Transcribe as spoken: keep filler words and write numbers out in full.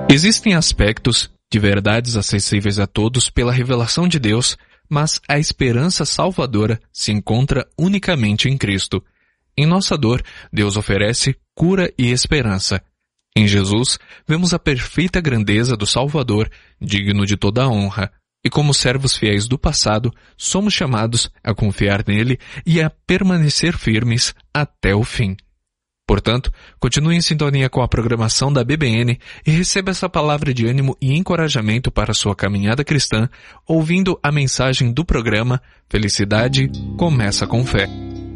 Existem aspectos de verdades acessíveis a todos pela revelação de Deus, mas a esperança salvadora se encontra unicamente em Cristo. Em nossa dor, Deus oferece cura e esperança. Em Jesus, vemos a perfeita grandeza do Salvador, digno de toda a honra. E como servos fiéis do passado, somos chamados a confiar nele e a permanecer firmes até o fim. Portanto, continue em sintonia com a programação da B B N e receba essa palavra de ânimo e encorajamento para a sua caminhada cristã, ouvindo a mensagem do programa Felicidade Começa com Fé.